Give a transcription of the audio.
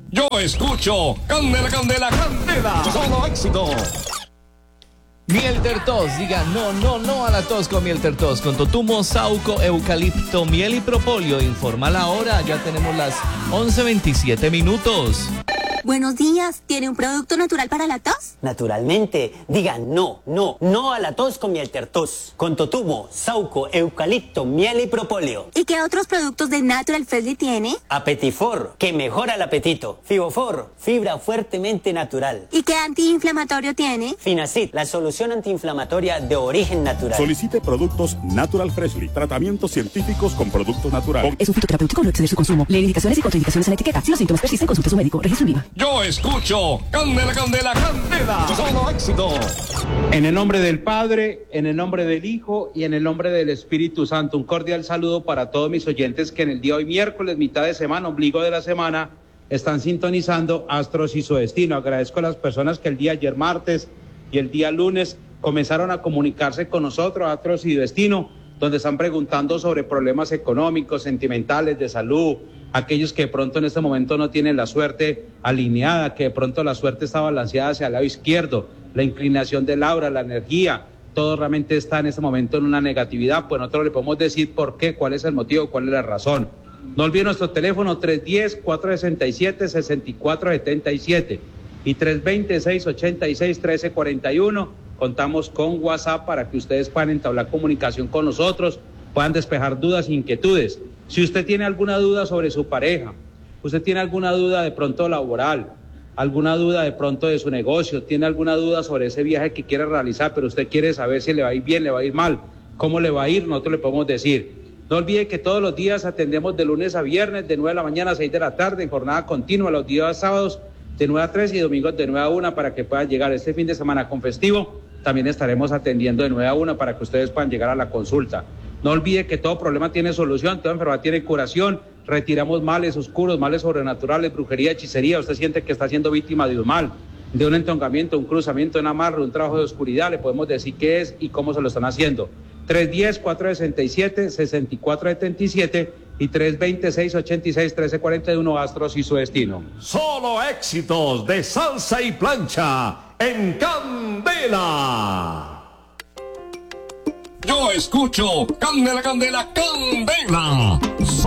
Yo escucho Candela, Candela, Candela. Solo éxito. Miel Tertos, diga no a la tos con Miel Tertos, con totumo, sauco, eucalipto, miel y propóleo. Informa la hora, ya tenemos las 11:27 minutos. Buenos días, ¿tiene un producto natural para la tos? Naturalmente, diga no a la tos con Miel Tertos, con totumo, sauco, eucalipto, miel y propóleo. ¿Y qué otros productos de Natural Freshly tiene? Apetifor, que mejora el apetito. Fibofor, fibra fuertemente natural. ¿Y qué antiinflamatorio tiene? Finacid, la solución antiinflamatoria de origen natural. Solicite productos Natural Freshly, tratamientos científicos con productos naturales. Es un fitoterapéutico, no exceder su consumo. Lee indicaciones y contraindicaciones en la etiqueta. Si los síntomas persisten, consulte a su médico. Registro en IVA. Yo escucho Candela, Candela, Candela. Solo éxito. En el nombre del Padre, en el nombre del Hijo y en el nombre del Espíritu Santo, un cordial saludo para todos mis oyentes que en el día de hoy, miércoles, mitad de semana, ombligo de la semana, están sintonizando Astros y su Destino. Agradezco a las personas que el día ayer martes y el día lunes comenzaron a comunicarse con nosotros, Astros y Destino, donde están preguntando sobre problemas económicos, sentimentales, de salud, aquellos que de pronto en este momento no tienen la suerte alineada, que de pronto la suerte está balanceada hacia el lado izquierdo, la inclinación del aura, la energía, todo realmente está en este momento en una negatividad, pues nosotros le podemos decir por qué, cuál es el motivo, cuál es la razón. No olviden nuestro teléfono 310-467-6477 y 320-686-1341. Contamos con WhatsApp para que ustedes puedan entablar comunicación con nosotros, puedan despejar dudas e inquietudes. Si usted tiene alguna duda sobre su pareja, usted tiene alguna duda de pronto laboral, alguna duda de pronto de su negocio, tiene alguna duda sobre ese viaje que quiere realizar, pero usted quiere saber si le va a ir bien, le va a ir mal, cómo le va a ir, nosotros le podemos decir. No olvide que todos los días atendemos de lunes a viernes, de 9 de la mañana a 6 de la tarde, en jornada continua, los días sábados de 9 a 3 y domingos de 9 a 1 para que puedan llegar este fin de semana con festivo. También estaremos atendiendo de 9 a 1 para que ustedes puedan llegar a la consulta. No olvide que todo problema tiene solución, toda enfermedad tiene curación. Retiramos males oscuros, males sobrenaturales, brujería, hechicería. Usted siente que está siendo víctima de un mal, de un entongamiento, un cruzamiento, un amarre, un trabajo de oscuridad. Le podemos decir qué es y cómo se lo están haciendo. 310-467-6477 y 320-686-1341. Astros y su Destino. Solo éxitos de salsa y plancha en Candela. Yo escucho Candela, Candela, Candela.